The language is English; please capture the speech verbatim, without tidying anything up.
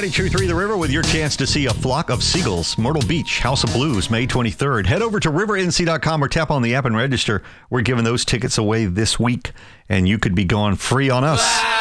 ninety-two point three The River with your chance to see a flock of seagulls. Myrtle Beach, House of Blues, May twenty-third. Head over to river n c dot com or tap on the app and register. We're giving those tickets away this week, and you could be going free on us.